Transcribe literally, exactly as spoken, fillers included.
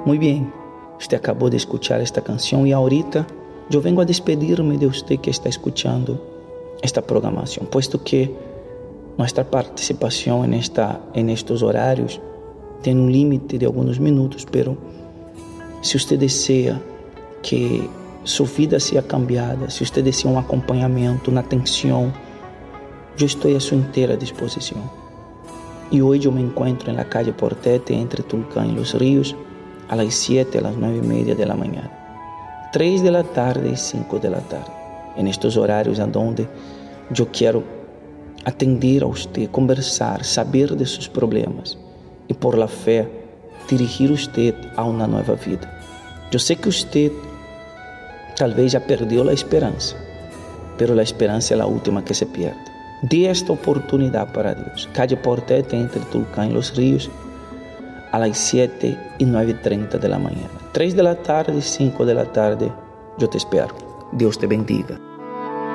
Muy bien, usted acabó de escuchar esta canción y ahorita yo vengo a despedirme de usted que está escuchando esta programación, puesto que nuestra participación en, esta, en estos horarios tiene un límite de algunos minutos, pero si usted desea que su vida sea cambiada, si usted desea un acompañamiento, una atención, yo estoy a su entera disposición. Y hoy yo me encuentro en la calle Portete, entre Tulcán y Los Ríos, a las siete, a las nueve y media de la mañana, tres de la tarde y cinco de la tarde, en estos horarios en donde yo quiero atender a usted, conversar, saber de sus problemas y por la fe dirigir usted a una nueva vida. Yo sé que usted tal vez ya perdió la esperanza, pero la esperanza es la última que se pierde. Dé esta oportunidad para Dios. Calle Portete, entre Tulcán y Los Ríos, a las siete y nueve y treinta de la mañana. tres de la tarde y cinco de la tarde, yo te espero. Dios te bendiga.